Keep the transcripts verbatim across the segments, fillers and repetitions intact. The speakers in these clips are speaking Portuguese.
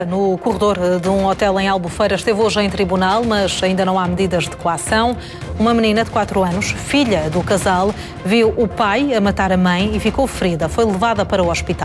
No corredor de um hotel em Albufeira esteve hoje em tribunal, mas ainda não há medidas de coação. Uma menina de quatro anos, filha do casal, viu o pai a matar a mãe e ficou ferida. Foi levada para o hospital.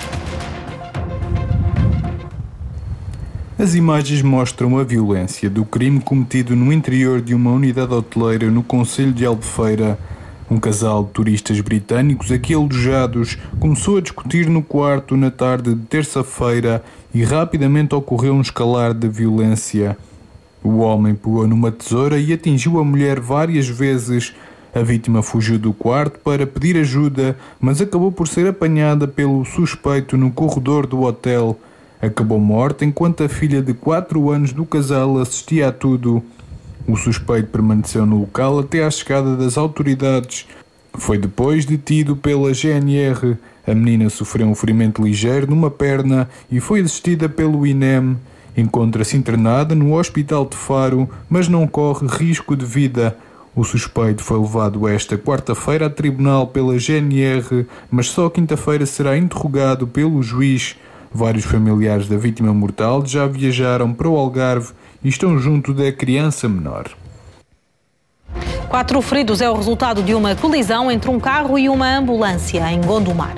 As imagens mostram a violência do crime cometido no interior de uma unidade hoteleira no concelho de Albufeira. Um casal de turistas britânicos aqui alojados começou a discutir no quarto na tarde de terça-feira e rapidamente ocorreu um escalar de violência. O homem pegou numa tesoura e atingiu a mulher várias vezes. A vítima fugiu do quarto para pedir ajuda, mas acabou por ser apanhada pelo suspeito no corredor do hotel. Acabou morta enquanto a filha de quatro anos do casal assistia a tudo. O suspeito permaneceu no local até à chegada das autoridades. Foi depois detido pela G N R. A menina sofreu um ferimento ligeiro numa perna e foi assistida pelo I N E M. Encontra-se internada no Hospital de Faro, mas não corre risco de vida. O suspeito foi levado esta quarta-feira a tribunal pela G N R, mas só quinta-feira será interrogado pelo juiz. Vários familiares da vítima mortal já viajaram para o Algarve e estão junto da criança menor. Quatro feridos é o resultado de uma colisão entre um carro e uma ambulância em Gondomar.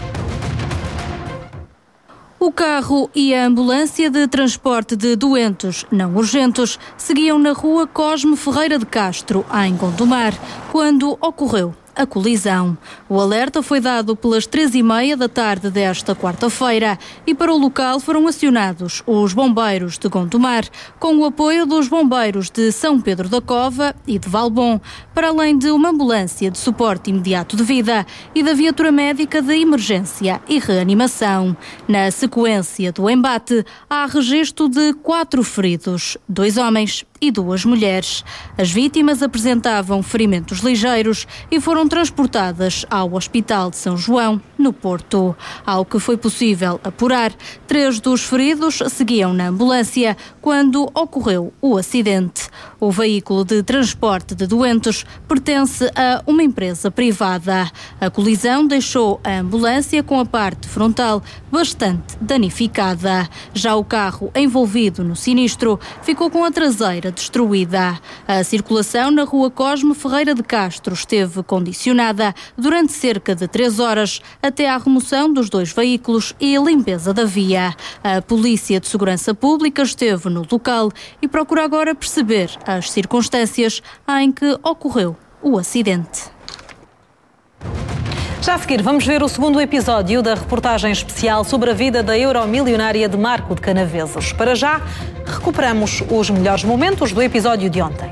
O carro e a ambulância de transporte de doentes não urgentes seguiam na rua Cosme Ferreira de Castro, em Gondomar, quando ocorreu a colisão. O alerta foi dado pelas três e meia da tarde desta quarta-feira e para o local foram acionados os bombeiros de Gondomar, com o apoio dos bombeiros de São Pedro da Cova e de Valbom, para além de uma ambulância de suporte imediato de vida e da viatura médica de emergência e reanimação. Na sequência do embate, há registro de quatro feridos, dois homens e duas mulheres. As vítimas apresentavam ferimentos ligeiros e foram transportadas ao Hospital de São João, no Porto. Ao que foi possível apurar, três dos feridos seguiam na ambulância quando ocorreu o acidente. O veículo de transporte de doentes pertence a uma empresa privada. A colisão deixou a ambulância com a parte frontal bastante danificada. Já o carro envolvido no sinistro ficou com a traseira destruída. A circulação na rua Cosme Ferreira de Castro esteve condicionada durante cerca de três horas até à remoção dos dois veículos e a limpeza da via. A Polícia de Segurança Pública esteve no local e procura agora perceber as circunstâncias em que ocorreu o acidente. Já a seguir, vamos ver o segundo episódio da reportagem especial sobre a vida da euromilionária de Marco de Canaveses. Para já, recuperamos os melhores momentos do episódio de ontem.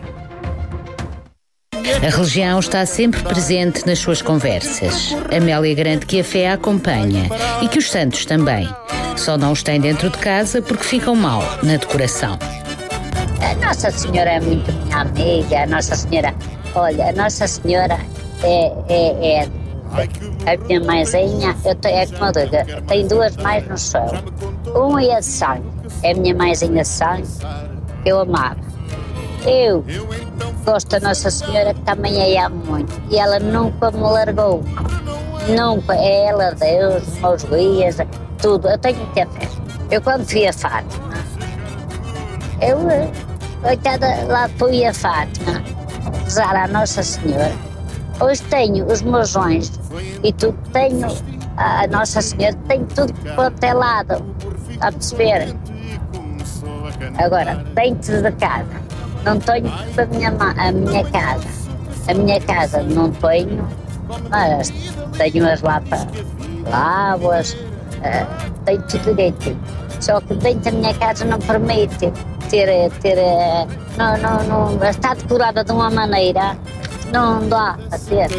A religião está sempre presente nas suas conversas. Amélia garante que a fé a acompanha e que os santos também. Só não os tem dentro de casa porque ficam mal na decoração. A Nossa Senhora é muito minha amiga. A Nossa Senhora, olha, a Nossa Senhora é... é, é a minha mãezinha, eu tenho, é como eu digo, tem duas mães no céu. Um é de sangue, é a minha mãezinha de sangue, que eu amava. Eu gosto da Nossa Senhora, que também a amo muito, e ela nunca me largou. Nunca, é ela, Deus, os meus guias, tudo. Eu tenho muita fé. Eu quando fui a Fátima, eu, coitada, lá fui a Fátima, rezar à Nossa Senhora. Hoje tenho os meus anjos e tudo, tenho a Nossa Senhora, tenho tudo protelado, a perceber? Agora, dentro de casa, não tenho a minha, a minha casa, a minha casa não tenho, mas tenho as lapas, lábuas, uh, tenho tudo direitinho, só que dentro da minha casa não permite ter, ter uh, não, não, não, está decorada de uma maneira. Não dá a ter.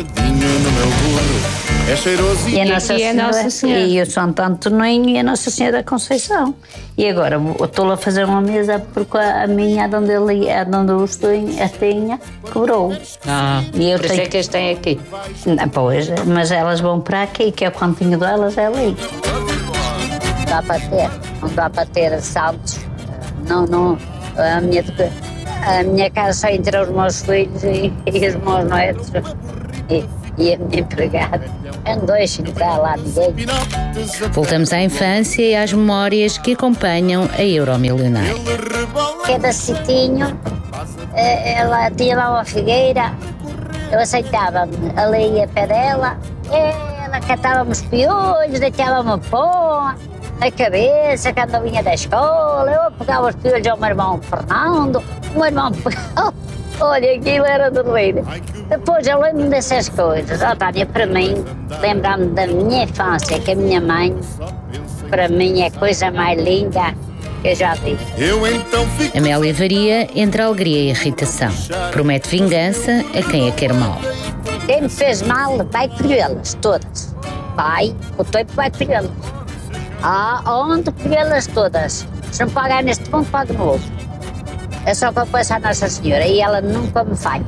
É cheiroso. E a Nossa, e a Nossa Senhora. E o Santo Antoninho e a Nossa Senhora Conceição. E agora estou a fazer uma mesa porque a minha, onde eu, onde eu estou, a tinha, quebrou. Ah, e eu por tenho... isso é que as têm aqui. Não, pois, mas elas vão para aqui, que é o cantinho delas, é ali. Não dá para ter, não dá para ter santos. Não, não, a minha... A minha casa só entre os meus filhos e, e os meus netos. E, e a minha empregada. Andou a entrar lá ninguém. Voltamos à infância e às memórias que acompanham a Euromilionária. Cada sitinho, ela tinha lá uma figueira, eu aceitava-me, ali a pé dela, ela catava-me os piolhos, deitava-me pó na cabeça quando eu vinha da escola, eu pegava os piolhos ao meu irmão Fernando, o meu irmão pegava. Olha, aquilo era de rir. Depois eu lembro-me dessas coisas. Oh, Tânia, para mim, lembrar-me da minha infância, que a minha mãe, para mim, é a coisa mais linda que eu já vi. Amélia varia entre a alegria e a irritação. Promete vingança a quem a quer mal. Quem me fez mal, vai colhê-las todas. Vai, o tempo vai colhê-las. Ah, onde colhê-las todas? Se não pagar neste ponto, pago no outro. É só que eu peço à Nossa Senhora e ela nunca me falha.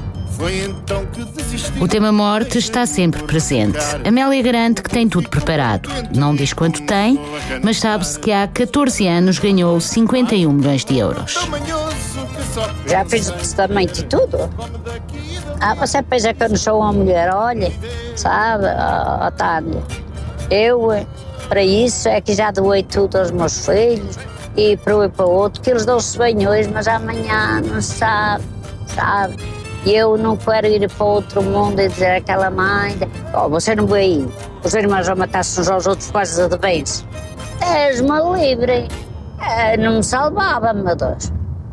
O tema morte está sempre presente. Amélia garante que tem tudo preparado. Não diz quanto tem, mas sabe-se que há catorze anos ganhou cinquenta e um milhões de euros. Já fiz o testamento e tudo. Ah, você pensa que eu não sou uma mulher? Olha, sabe, oh, Tânia, eu, para isso, é que já doei tudo aos meus filhos. E para um e para o outro, que eles dão-se bem hoje, mas amanhã não se sabe, sabe? E eu não quero ir para outro mundo e dizer àquela mãe, oh, você não vai aí, os irmãos vão matar-se uns aos outros quase de bens. És-me livre, é, não me salvava, meu Deus.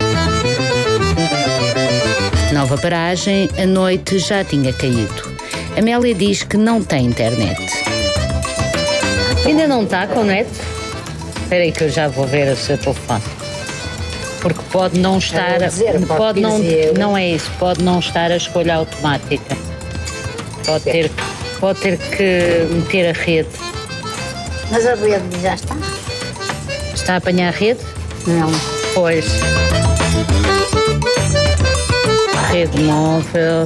Nova paragem, a noite já tinha caído. Amélia diz que não tem internet. Ainda não está com net? Espera aí que eu já vou ver o seu telefone. Porque pode não estar... Dizer, pode pode não, dizer. não é isso, pode não estar a escolha automática. Pode ter, pode ter que meter a rede. Mas a rede já está? Está a apanhar a rede? Não. Pois. Rede móvel.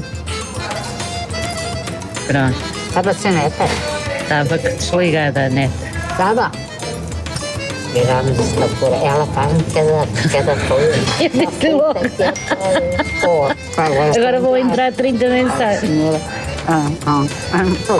Pronto. Estava sem net? Estava desligada a net. Estava. Viramos esta porra. Ela faz-me cada, cada coisa. Eu disse logo. Agora vou entrar trinta mensagens. Ah, ah, ah.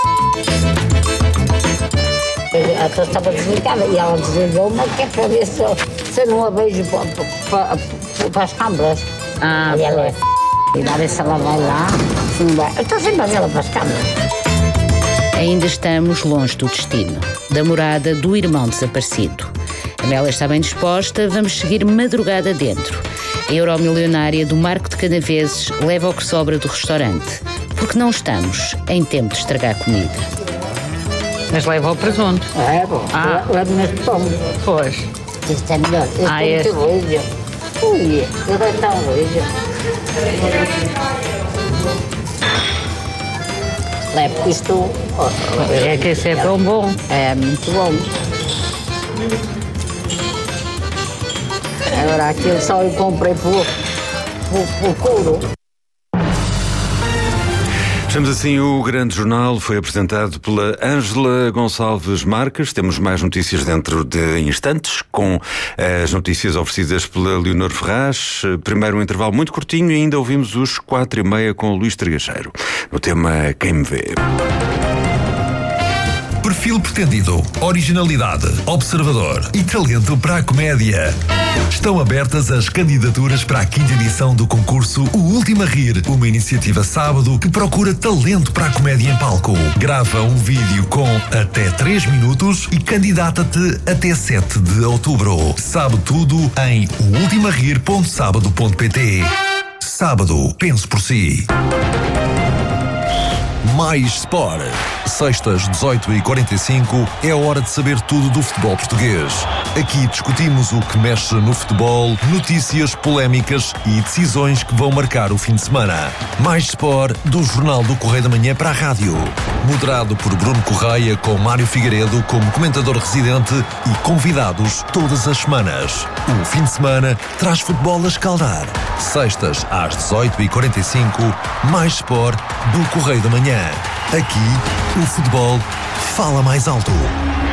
Eu estava desligada e ela desligou-me, que é para ver se eu, se eu não a vejo para, para, para as câmaras. Ah, e ela é f... E a ver se ela vai lá, se não vai. Eu estou sempre a vê-la para as câmaras. Ainda estamos longe do destino, da morada do irmão desaparecido. Amélia está bem disposta, vamos seguir madrugada dentro. A Euromilionária do Marco de Canaveses leva o que sobra do restaurante, porque não estamos em tempo de estragar comida. Mas leva o presunto. É, bom. Ah. Leva neste pão. Pois. Isto é melhor. Isto Ah, é este. muito liso. Ui, eu dou tão liso. Levo isto. Oh, É que esse é tão bom. É muito bom. Agora aquilo só eu comprei por, por, por couro. Fechamos assim o Grande Jornal, foi apresentado pela Ângela Gonçalves Marques. Temos mais notícias dentro de instantes, com as notícias oferecidas pela Leonor Ferraz. Primeiro um intervalo muito curtinho e ainda ouvimos os quatro e meia com o Luís Trigacheiro, no tema Quem Me Vê. Perfil pretendido, originalidade, observador e talento para a comédia. Estão abertas as candidaturas para a quinta edição do concurso O Último a Rir, uma iniciativa sábado que procura talento para a comédia em palco. Grava um vídeo com até três minutos e candidata-te até sete de outubro. Sabe tudo em o ultima rir ponto sábado ponto pt. Sábado, pense por si. Mais Sport. Sextas, dezoito e quarenta e cinco, é a hora de saber tudo do futebol português. Aqui discutimos o que mexe no futebol, notícias, polémicas e decisões que vão marcar o fim de semana. Mais Sport, do Jornal do Correio da Manhã para a rádio. Moderado por Bruno Correia, com Mário Figueiredo como comentador residente e convidados todas as semanas. O fim de semana traz futebol a escaldar. Sextas, às dezoito e quarenta e cinco, Mais Sport, do Correio da Manhã. Aqui, o futebol fala mais alto.